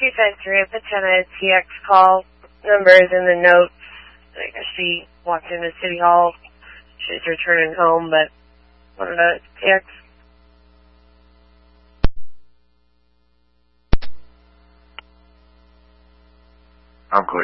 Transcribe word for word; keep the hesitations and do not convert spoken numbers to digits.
two five three, I put ten a T X call numbers in the notes. I guess she walked into City Hall. She's returning home, but wanted a T X. I'm clear.